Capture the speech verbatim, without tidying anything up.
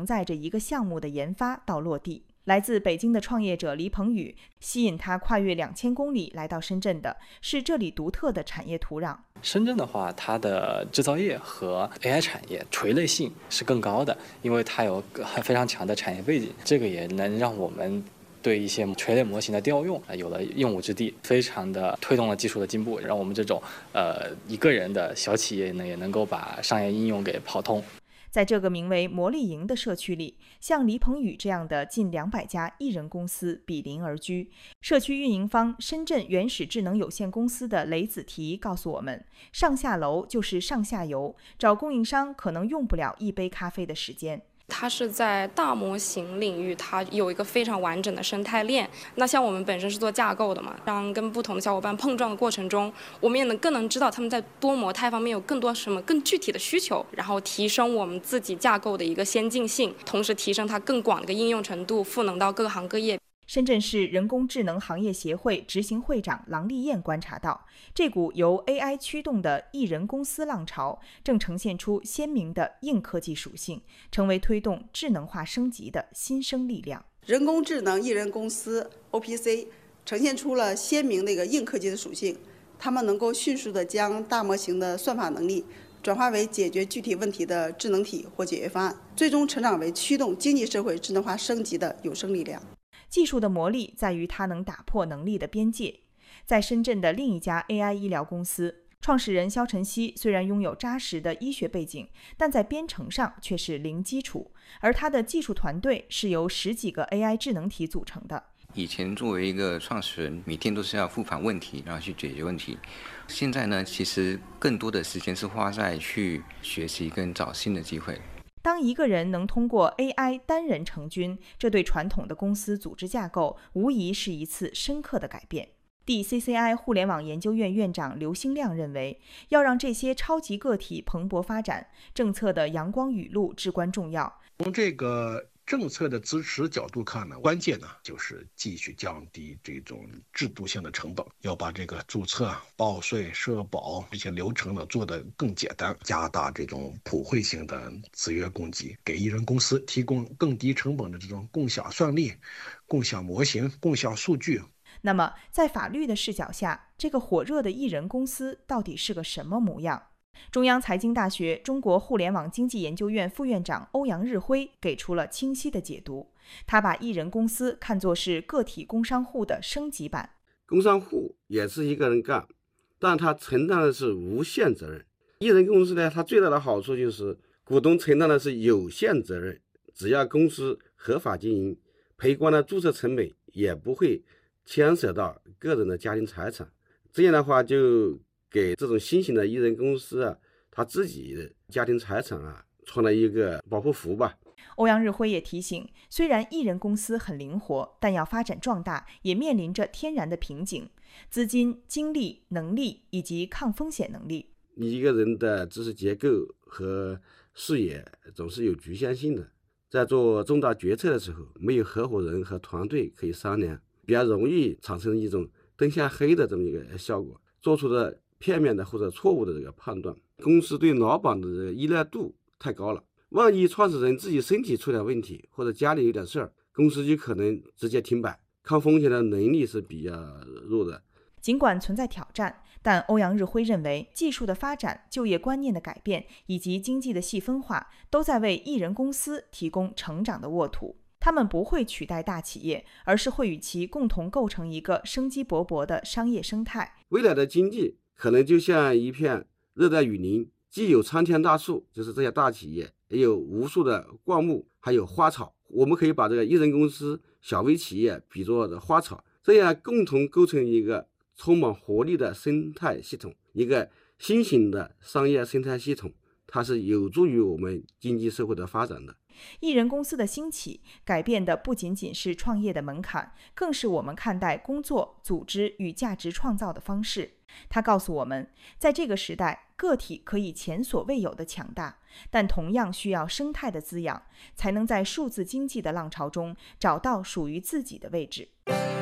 承载着一个项目的研发到落地。来自北京的创业者李鹏宇，吸引他跨越两千公里来到深圳的是这里独特的产业土壤。 深圳的话，它的制造业和 A I 产业垂类性是更高的，因为它有非常强的产业背景，这个也能让我们对一些垂类模型的调用有了用武之地，非常的推动了技术的进步，让我们这种呃一个人的小企业呢，也能够把商业应用给跑通。 在这个名为魔力营的社区里，像李鹏宇这样的近两百家艺人公司比邻而居。社区运营方深圳原始智能有限公司的雷子提告诉我们，上下楼就是上下游，找供应商可能用不了一杯咖啡的时间。 它是在大模型领域，它有一个非常完整的生态链。那像我们本身是做架构的嘛，让跟不同的小伙伴碰撞的过程中，我们也能更能知道他们在多模态方面有更多什么更具体的需求，然后提升我们自己架构的一个先进性，同时提升它更广的一个应用程度，赋能到各行各业。 深圳市人工智能行业协会执行会长郎丽燕观察到，这股由 A I 驱动的艺人公司浪潮正呈现出鲜明的硬科技属性，成为推动智能化升级的新生力量。 人工智能艺人公司 O P C 呈现出了鲜明的一个硬科技的属性，他们能够迅速地将大模型的算法能力转化为解决具体问题的智能体或解决方案，最终成长为驱动经济社会智能化升级的有生力量。 技术的魔力在于它能打破能力的边界。在深圳的另一家 A I 医疗公司，创始人肖晨曦虽然拥有扎实的医学背景，但在编程上却是零基础，而他的技术团队是由十几个 A I 智能体组成的。 以前作为一个创始人，每天都是要复盘问题，然后去解决问题。现在呢，其实更多的时间是花在去学习跟找新的机会。 当一个人能通过 A I 单人成军，这对传统的公司组织架构无疑是一次深刻的改变。D C C I 互联网研究院院长刘兴亮认为，要让这些超级个体蓬勃发展，政策的阳光雨露至关重要。 从这个政策的支持角度看呢，关键呢就是继续降低这种制度性的成本，要把这个注册、报税、社保这些流程呢做得更简单，加大这种普惠性的资源供给，给艺人公司提供更低成本的这种共享算力、共享模型、共享数据。 那么，在法律的视角下，这个火热的艺人公司到底是个什么模样？中央财经大学中国互联网经济研究院副院长欧阳日辉给出了清晰的解读。他把艺人公司看作是个体工商户的升级版。 工商户也是一个人干，但他承担的是无限责任。艺人公司呢，它最大的好处就是股东承担的是有限责任，只要公司合法经营，赔光的注册成本也不会牵涉到个人的家庭财产。这样的话，就给这种新型的艺人公司啊，他自己的家庭财产啊，穿了一个保护服吧。 欧阳日辉也提醒，虽然艺人公司很灵活，但要发展壮大，也面临着天然的瓶颈：资金、精力、能力以及抗风险能力。 你一个人的知识结构和视野总是有局限性的，在做重大决策的时候，没有合伙人和团队可以商量，比较容易产生一种灯下黑的这么一个效果，做出的片面的或者错误的这个判断。公司对老板的这个依赖度太高了，万一创始人自己身体出点问题，或者家里有点事儿，公司就可能直接停摆，抗风险的能力是比较弱的。 尽管存在挑战，但欧阳日辉认为，技术的发展、就业观念的改变以及经济的细分化，都在为艺人公司提供成长的沃土。他们不会取代大企业，而是会与其共同构成一个生机勃勃的商业生态。 未来的经济可能就像一片热带雨林，既有参天大树，就是这些大企业，也有无数的灌木，还有花草。我们可以把这个艺人公司、小微企业比作的花草，这样共同构成一个充满活力的生态系统，一个新型的商业生态系统，它是有助于我们经济社会的发展的。 艺人公司的兴起，改变的不仅仅是创业的门槛，更是我们看待工作、组织与价值创造的方式。它告诉我们，在这个时代，个体可以前所未有的强大，但同样需要生态的滋养，才能在数字经济的浪潮中找到属于自己的位置。